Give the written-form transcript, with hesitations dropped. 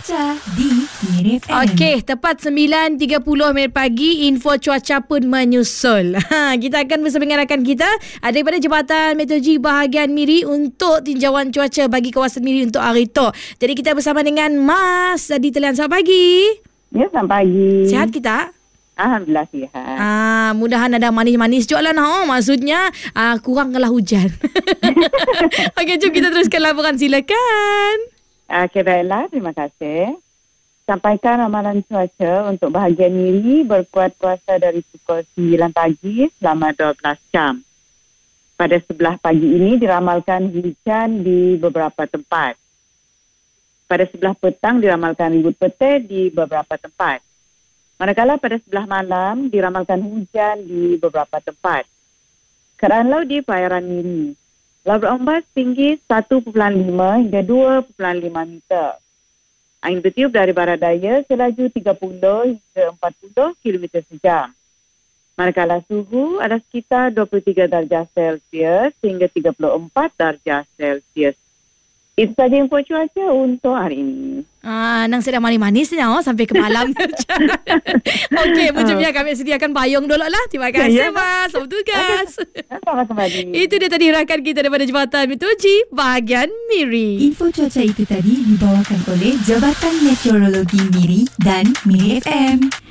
cuaca di Miri FM. Okey, tepat 9.30 minit pagi, info cuaca pun menyusul. Kita akan bersama dengan rakan kita daripada Jabatan Meteorologi Bahagian Miri untuk tinjauan cuaca bagi kawasan Miri untuk hari itu. Jadi kita bersama dengan Mas di talian. Selamat pagi. Ya, selamat pagi. Sihat kita? Alhamdulillah sihat. Mudahan ada manis-manis jualan. Maksudnya kuranglah hujan. Okey, jom kita teruskan laporan, silakan. Okey, baiklah. Terima kasih. Sampaikan ramalan cuaca untuk bahagian Miri berkuat kuasa dari pukul 9 pagi selama 12 jam. Pada sebelah pagi ini diramalkan hujan di beberapa tempat. Pada sebelah petang diramalkan ribut petir di beberapa tempat. Manakala pada sebelah malam diramalkan hujan di beberapa tempat. Keadaan laut di perairan Miri. Laut berombak tinggi 1.5 hingga 2.5 meter. Angin bertiup dari barat daya selaju 30 hingga 40 km sejam. Manakala suhu ada sekitar 23 darjah Celsius hingga 34 darjah Celsius. Itu saja info cuaca untuk hari ini. Nang sedang manis-manis ni sampai ke malam. Okey, macamnya kami sediakan payung dulu lah. Terima kasih, Mas. Selamat tugas. Selamat kembali. Itu dia tadi rakan kita daripada Jabatan Meteorologi Bahagian Miri. Info cuaca itu tadi dibawakan oleh Jabatan Meteorologi Miri dan Miri FM.